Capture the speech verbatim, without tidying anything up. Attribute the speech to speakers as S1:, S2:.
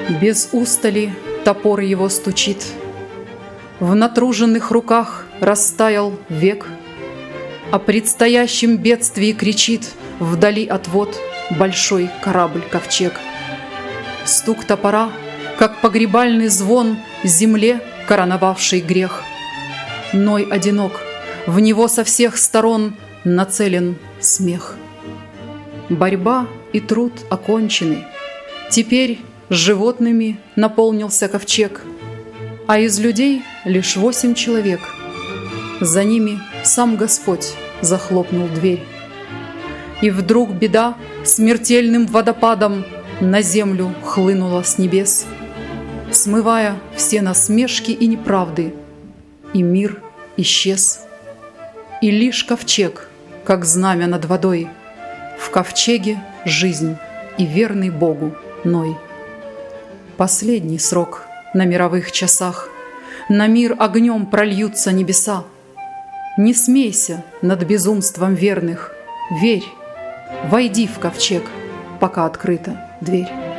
S1: Без устали топор его стучит, в натруженных руках растаял век, о предстоящем бедствии кричит вдали отвод большой корабль-ковчег. Стук топора, как погребальный звон земле, короновавший грех. Ной одинок, в него со всех сторон нацелен смех. Борьба и труд окончены, теперь животными наполнился ковчег, а из людей лишь восемь человек. За ними сам Господь захлопнул дверь. И вдруг беда смертельным водопадом на землю хлынула с небес, смывая все насмешки и неправды, и мир исчез. И лишь ковчег, как знамя над водой, в ковчеге жизнь и верный Богу Ной. Последний срок на мировых часах, на мир огнем прольются небеса. Не смейся над безумством верных, верь, войди в ковчег, пока открыта дверь.